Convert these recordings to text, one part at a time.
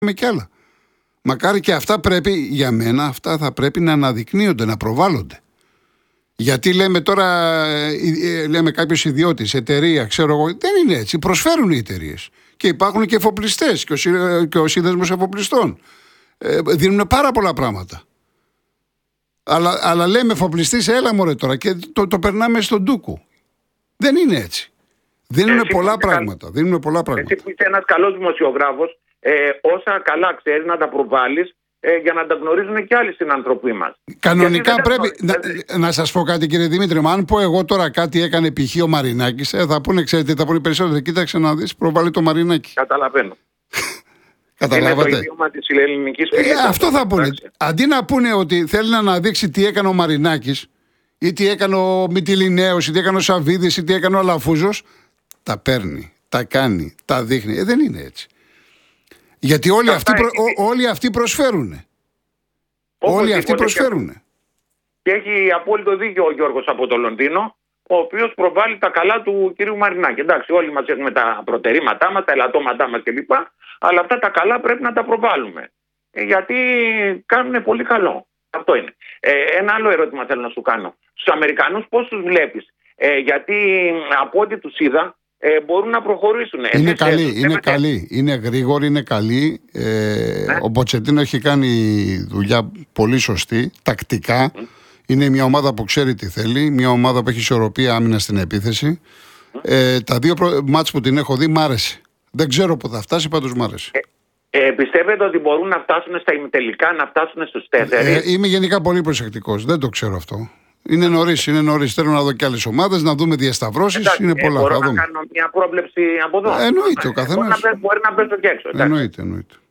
με κι άλλα. Μακάρι και αυτά πρέπει, για μένα, αυτά θα πρέπει να αναδεικνύονται, να προβάλλονται. Γιατί λέμε τώρα, λέμε κάποιος ιδιώτης, εταιρεία, ξέρω εγώ, δεν είναι έτσι. Προσφέρουν οι εταιρείες. Και υπάρχουν και εφοπλιστές και ο σύνδεσμος εφοπλιστών. Δίνουν πάρα πολλά πράγματα. Αλλά λέμε εφοπλιστής, έλα μωρέ τώρα, και το περνάμε στον ντούκου. Δεν είναι έτσι. Δίνουν πολλά πράγματα. Εσύ που είσαι ένας καλός δημοσιογράφος, όσα καλά ξέρεις να τα προβάλλεις, για να τα γνωρίζουν και άλλοι συνανθρωποί μας. Κανονικά πρέπει. Να σας πω κάτι, κύριε Δημήτρη, αν πω εγώ τώρα κάτι έκανε π.χ. ο Μαρινάκης, θα πούνε, ξέρετε, θα πούνε περισσότερο. Κοίταξε να δεις, προβάλλει το Μαρινάκη. Καταλαβαίνω. Καταλάβατε. Είναι το ιδιώμα της ελληνικής φυλής. Αυτό θα πούνε. Αντί να πούνε ότι θέλει να αναδείξει τι έκανε ο Μαρινάκης, ή τι έκανε ο Μυτιληναίος, ή τι έκανε ο Σαββίδης, ή τι έκανε ο Αλαφούζος, τα παίρνει, τα κάνει, τα δείχνει. Δεν είναι έτσι. Γιατί όλοι αυτοί προσφέρουν. Όλοι αυτοί προσφέρουν. Και έχει απόλυτο δίκιο ο Γιώργος από το Λονδίνο, ο οποίος προβάλλει τα καλά του κυρίου Μαρινάκη. Εντάξει, όλοι μας έχουμε τα προτερήματά μας, τα ελαττώματά μας κλπ. Αλλά αυτά τα καλά πρέπει να τα προβάλλουμε. Γιατί κάνουν πολύ καλό. Αυτό είναι. Ένα άλλο ερώτημα θέλω να σου κάνω. Στους Αμερικανούς πώς τους βλέπεις? Γιατί από ό,τι τους είδα, μπορούν να προχωρήσουν. Είναι καλή, είναι γρήγορη, είναι καλή. Ο Ποτσετίνο έχει κάνει δουλειά πολύ σωστή, τακτικά. Είναι μια ομάδα που ξέρει τι θέλει, μια ομάδα που έχει ισορροπία άμυνα στην επίθεση. Τα δύο μάτς που την έχω δει μ' άρεσε. Δεν ξέρω πού θα φτάσει, πάντως μ' άρεσε. Πιστεύετε ότι μπορούν να φτάσουν στα ημιτελικά, να φτάσουν στους 4? Είμαι γενικά πολύ προσεκτικός, δεν το ξέρω αυτό. Είναι νωρίς. Θέλω να δω και άλλες ομάδες, να δούμε διασταυρώσεις. Είναι πολλά. Μπορώ να κάνω μια πρόβλεψη από εδώ? Εννοείται, ο καθένας. Μπορεί να πέσω και έξω. Εννοείται.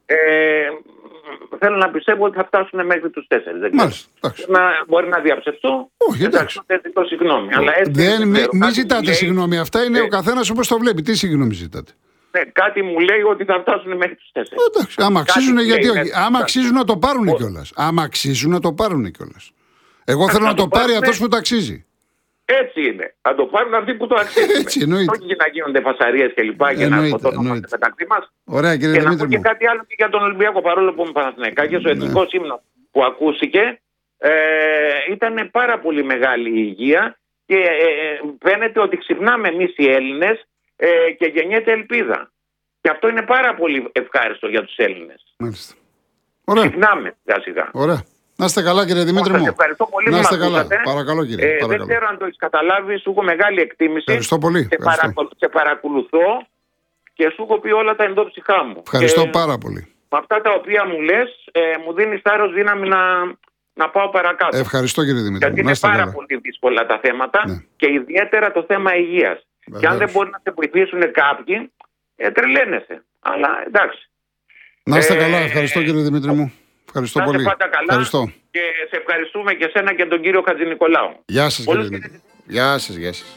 Θέλω να πιστεύω ότι θα φτάσουν μέχρι τους 4. Μάλιστα. Μπορεί να διαψευστώ. Όχι, εντάξει. Το συγγνώμη. Μην ζητάτε συγγνώμη. Αυτά είναι ο καθένας όπως το βλέπει. Τι συγγνώμη ζητάτε? Κάτι μου λέει ότι θα φτάσουν μέχρι τους 4. Εντάξει, άμα αξίζουν, γιατί όχι. Άμα αξίζουν να το πάρουν κιόλας. Άμα αξίζουν να το πάρουν κιόλας. Εγώ θέλω να το πάρει αυτός που το αξίζει. Έτσι είναι. Θα το πάρουν αυτοί που το αξίζουν. Έτσι, εννοείται. Όχι να γίνονται φασαρίες και λοιπά και να σκοτώνουμε μεταξύ μας. Ωραία, κύριε Δημήτρη. Και να πω και κάτι άλλο και για τον Ολυμπιακό, παρόλο που είμαι Παναθηναϊκάκης, ο εθνικός ύμνος που ακούστηκε ήταν πάρα πολύ μεγάλη η υγεία και φαίνεται ότι ξυπνάμε εμείς οι Έλληνες και γεννιέται ελπίδα. Και αυτό είναι πάρα πολύ ευχάριστο για τους Έλληνες. Μάλιστα. Ωραία. Ξυπνάμε σιγά. Ωραία. Να είστε καλά, κύριε Δημήτρη μου. Ευχαριστώ πολύ. Να είστε καλά. Παρακαλώ, κύριε. Δεν ξέρω αν το έχεις καταλάβει, σου έχω μεγάλη εκτίμηση. Ευχαριστώ πολύ. Σε παρακολουθώ και σου έχω πει όλα τα εντόψυχά μου. Ευχαριστώ πάρα πολύ. Με αυτά τα οποία μου λες, μου δίνεις θάρρος δύναμη να πάω παρακάτω. Ευχαριστώ, κύριε Δημήτρη. Γιατί είναι πάρα πολύ δύσκολα τα θέματα και ιδιαίτερα το θέμα υγείας. Και αν δεν μπορεί να σε βοηθήσουν κάποιοι, τρελαίνεσαι. Αλλά εντάξει. Να είστε καλά. Ευχαριστώ, κύριε Δημήτρη μου. Ευχαριστώ πολύ. Πάντα καλά. Ευχαριστώ. Και σε ευχαριστούμε και εσένα και τον κύριο Χατζηνικολάου. Γεια σας, κύριε Δημήτρη. Γεια σας.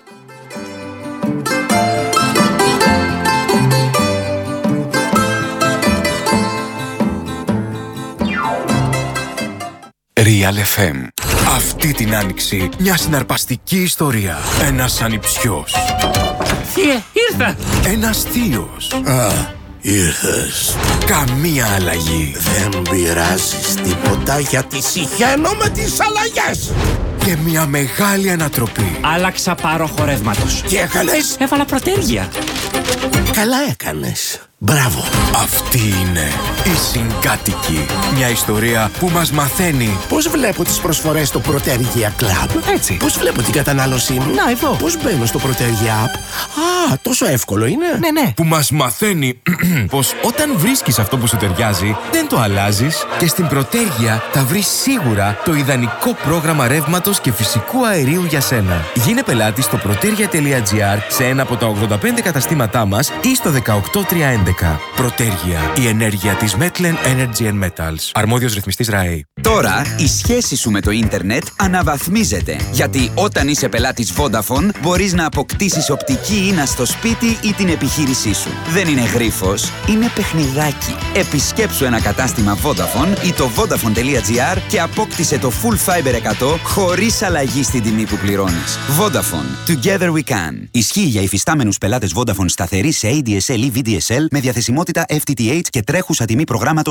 Real FM. Αυτή την άνοιξη μια συναρπαστική ιστορία. Ένας ανιψιός. Ήρθα. Ένας θείος. Ήρθες. Καμία αλλαγή. Δεν πειράζεις τίποτα γιατί συχαίνω με τις αλλαγές. Και μια μεγάλη ανατροπή. Άλλαξα πάροχο ρεύματος. Τι έκανες? Έβαλα προτέργεια. Καλά έκανες. Μπράβο. Αυτή είναι η Συγκάτοικοι. Μια ιστορία που μας μαθαίνει πώς βλέπω τις προσφορές στο Protergia Club. Έτσι. Πώς βλέπω την κατανάλωσή μου. Να, εδώ. Πώς μπαίνω στο Protergia App. Τόσο εύκολο είναι. Ναι. Που μας μαθαίνει πως όταν βρίσκεις αυτό που σου ταιριάζει, δεν το αλλάζεις και στην Protergia θα βρεις σίγουρα το ιδανικό πρόγραμμα ρεύματος και φυσικού αερίου για σένα. Γίνε πελάτης στο protergia.gr σε ένα από τα 85 καταστήματά μας ή στο 18311. Protergia, η ενέργεια της Metlen Energy and Metals. Αρμόδιος ρυθμιστής ΡΑΕ. Τώρα η σχέση σου με το ίντερνετ αναβαθμίζεται. Γιατί όταν είσαι πελάτης Vodafone μπορείς να αποκτήσεις οπτική ίνα στο σπίτι ή την επιχείρησή σου. Δεν είναι γρίφος, είναι παιχνιδάκι. Επισκέψου ένα κατάστημα Vodafone ή το Vodafone.gr και απόκτησε το Full Fiber 100 χωρίς αλλαγή στην τιμή που πληρώνεις. Vodafone. Together we can. Ισχύει για υφιστάμενους πελάτες Vodafone σταθερή σε ADSL ή VDSL με διαθεσιμότητα FTTH και τρέχουσα τιμή προγράμματος